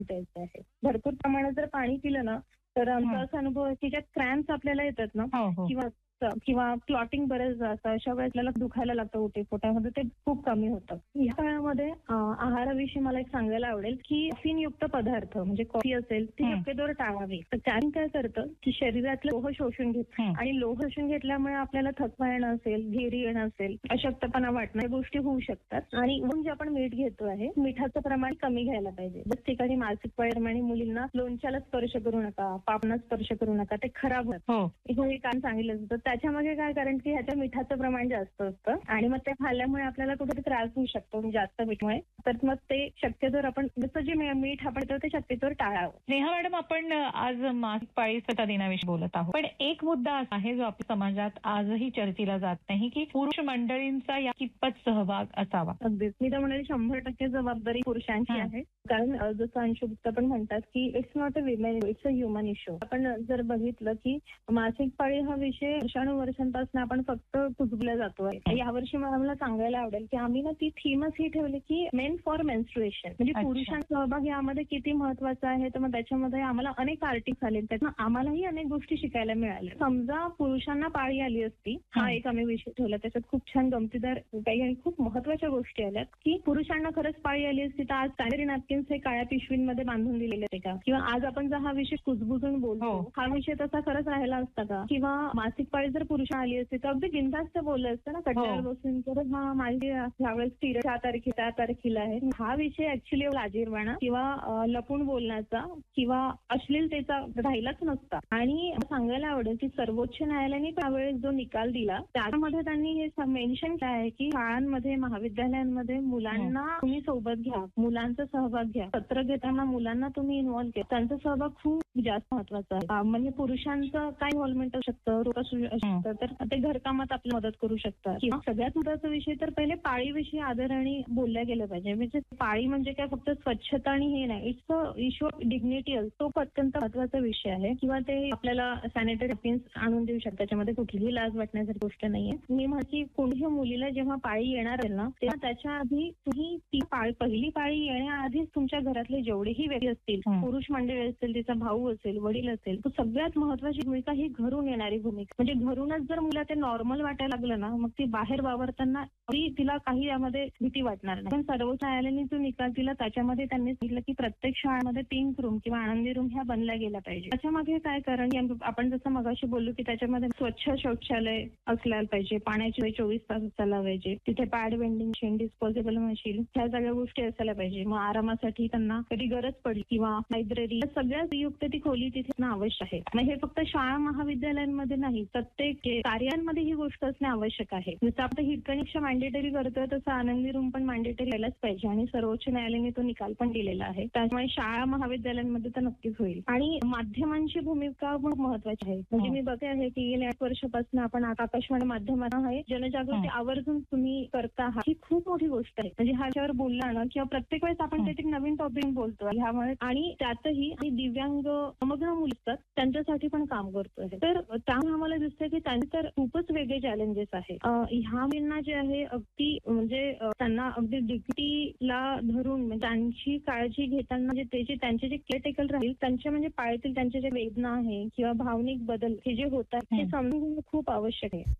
द्यायचं आहे. भरपूर प्रमाणात जर पाणी पिलं ना तर आमचा असा अनुभव आहे की ज्या क्रॅम्प्स आपल्याला येतात ना किंवा किंवा क्लॉटिंग बरेच असतं, अशा वेळेस आपल्याला दुखायला लागतं ओटीपोटामध्ये, ते खूप कमी होतं. या काळामध्ये आहाराविषयी मला एक सांगायला आवडेल की कॅफीनयुक्त पदार्थ म्हणजे कॉफी असेल ती शक्यतोवर टाळावी. तर त्याने काय करतं की शरीरातलं लोह शोषून घेतं आणि लोह शोषून घेतल्यामुळे आपल्याला थकवा येणं असेल, घेरी येणं असेल, अशक्तपणा वाटणं, या गोष्टी होऊ शकतात. आणि जे आपण मीठ घेतो आहे, मिठाचं प्रमाण कमी घ्यायला पाहिजे. जसं ठिकाणी मासिक पाळीदरम्यान मुलींना लोणच्याला स्पर्श करू नका, पापणा स्पर्श करू नका, ते खराब होतं. हे कारण सांगितलं जातं. त्याच्यामागे काय, कारण की ह्याच्या मिठाचं प्रमाण जास्त असतं आणि मग ते खाल्ल्यामुळे आपल्याला कुठेतरी त्रास होऊ शकतो जास्त मीठमुळे. तर मग ते शक्यतोवर आपण जसं जे मीठ आपण ते शक्यतोवर टाळावं. नेहा मॅडम, आपण आज मासिक पाळी स्वच्छता दिनाविषयी बोलत आहोत, पण एक मुद्दा असा आहे जो आपल्या समाजात आजही चर्चेला जात नाही की पुरुष मंडळींचा या कितपत सहभाग असावा. अगदीच, मी तर म्हणेल 100% जबाबदारी पुरुषांची आहे. कारण जसं अंशुगुप्ता पण म्हणतात की it's not a women, it's a human issue. आपण जर बघितलं की मासिक पाळी हा विषय वर्षानुवर्षांपासून आपण फक्त कुजबला जातोय. यावर्षी मला सांगायला आवडेल की आम्ही ना ती थीमच ही ठेवली की मेन फॉर मेन्स्ट्रुएशन, म्हणजे पुरुषांचा सहभाग यामध्ये किती महत्वाचा आहे. तर मग त्याच्यामध्ये आम्हाला अनेक आर्टिकल्स आले, त्यातनं आम्हालाही अनेक गोष्टी शिकायला मिळाल्या. समजा पुरुषांना पाळी आली असती, हा एक आम्ही विषय ठेवला, त्याच्यात खूप छान गमतीदार काही आणि खूप महत्वाच्या गोष्टी आल्यात की पुरुषांना खरंच पाळी आली असती तर आज सॅनिटरी नॅपकिन्स हे काळ्या पिशवींमध्ये बांधून दिलेले होते का, किंवा आज आपण जर हा विषय कुजबुजून बोलतो हा विषय तसा खरंच राहिला असता का, किंवा मासिक पाळी जर पुरुषांना आली असती तर अगदी बिनधास्त बोललं असतं ना कट्ट्यावर बसून, तर हा माझी यावेळेस पिरियड 4 तारखेला आहे. हा विषय ऍक्च्युली लाजिरवाणा किंवा लपून बोलण्याचा किंवा अश्लीलतेचा राहिलाच नसता. आणि सांगायला आवडेल की सर्वोच्च न्यायालयाने त्यावेळेस जो निकाल दिला त्यामध्ये त्यांनी हे मेन्शन केलं आहे की शाळांमध्ये, महाविद्यालयांमध्ये मुलांना तुम्ही सोबत घ्या, मुलांचा सहभाग घ्या, सत्र घेताना मुलांना तुम्ही इन्व्हॉल्व घ्या, त्यांचा सहभाग खूप जास्त महत्वाचा आहे. म्हणजे पुरुषांचं काय इन्व्हॉल्वमेंट असू शकतं, तर ते घरकामात आपली मदत करू शकतात. किंवा सगळ्यात महत्वाचा विषय तर पहिले पाळीविषयी आदराने बोलल्या गेलं पाहिजे. म्हणजे पाळी म्हणजे काय फक्त स्वच्छता आणि हे नाही, it's a issue of dignity. तो अत्यंत महत्वाचा विषय आहे. किंवा ते आपल्याला सॅनिटरी नॅपकिन्स आणून देऊ शकतात, त्याच्यामध्ये कुठलीही लाज वाटण्यासारखी गोष्ट नाहीये. मी म्हणते कोणत्याही मुलीला जेव्हा पाळी येणार आहे ना तेव्हा त्याच्या आधी तुम्ही ती पहिली पाळी येण्याआधीच तुमच्या घरातले जेवढेही व्यक्ती असतील, पुरुष मंडळी असतील, तिचा भाऊ असेल, वडील असेल, तर सगळ्यात महत्वाची भूमिका ही घरून येणारी भूमिका. म्हणजे घरूनच जर मुला ते नॉर्मल वाटायला लागलं ना मग ती बाहेर वावरताना तिला काही यामध्ये भीती वाटणार नाही. पण सर्वोच्च न्यायालयाने जो निकाल दिला त्याच्यामध्ये त्यांनी सांगितलं की प्रत्येक शाळेमध्ये 3 रूम किंवा आनंदी रूम ह्या बनल्या गेल्या पाहिजे. त्याच्यामागे काय कारण, आपण जसं मगाशी बोललो की त्याच्यामध्ये स्वच्छ शौचालय असल्याला पाहिजे, पाण्याची 24 तास असायला पाहिजे, तिथे pad vending machine, disposable machine, ह्या सगळ्या गोष्टी असायला पाहिजे. मग आरामासाठी त्यांना कधी गरज पडली किंवा लायब्ररी, सगळ्यात युक्त ती खोली तिथे आवश्यक आहे. मग हे फक्त शाळा महाविद्यालयांमध्ये नाही, प्रत्येक कार्यालयांमध्ये ही गोष्ट असणे आवश्यक आहे. जसं आपण हितकनिक्षा मॅन्डेटरी करतोय तसं आनंदी रूम पण मॅन्डेटरी यायलाच पाहिजे आणि सर्वोच्च न्यायालयाने तो निकाल पण दिलेला आहे. त्यामुळे शाळा महाविद्यालयांमध्ये तर नक्कीच होईल. आणि माध्यमांची भूमिका खूप महत्वाची आहे. म्हणजे मी बघते आहे की गेल्या 8 वर्षापासून आपण आकाशवाणी माध्यमात आहे जनजागृती आवर्जून तुम्ही करता आहात, ही खूप मोठी गोष्ट आहे. म्हणजे ह्याच्यावर बोलणं ना किंवा प्रत्येक वेळेस आपण काहीतरी नवीन टॉपिक बोलतो ह्यामुळे, आणि त्यातही दिव्यांग समग्र मुलं असतात त्यांच्यासाठी पण काम करतोय. तर त्यामुळे आम्हाला दिसतंय की त्यांचे तर खूपच वेगळे चॅलेंजेस आहे. ह्या मुलींना जे आहे अगदी म्हणजे त्यांना अगदी डिग्निटीला धरून म्हणजे त्यांची काळजी घेताना जे त्यांचे जे केअरटेकर राहील त्यांच्या म्हणजे पाळतील त्यांच्या जे वेदना आहे किंवा भावनिक बदल हे जे होतात ते समजून घेणं खूप आवश्यक आहे.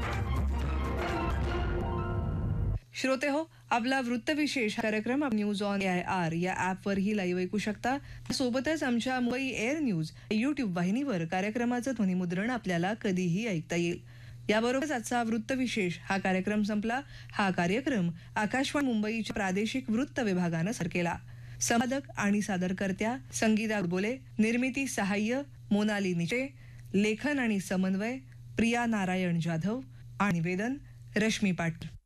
श्रोते हो, आपला वृत्तविशेष कार्यक्रम न्यूज ऑन AIR या ॲपवरही लाईव्ह ऐकू शकता. सोबतच आमच्या मुंबई एअर न्यूज YouTube वाहिनीवर कार्यक्रमाचं ध्वनिमुद्रण आपल्याला कधीही ऐकता येईल. याबरोबरच आजचा वृत्तविशेष हा कार्यक्रम संपला. हा कार्यक्रम आकाशवाणी मुंबईच्या प्रादेशिक वृत्त विभागानं सादर केला. संपादक आणि सादरकर्त्या संगीता बोले, निर्मिती सहाय्य मोनाली निचे, लेखन आणि समन्वय प्रिया नारायण जाधव आणि निवेदन रश्मी पाटील.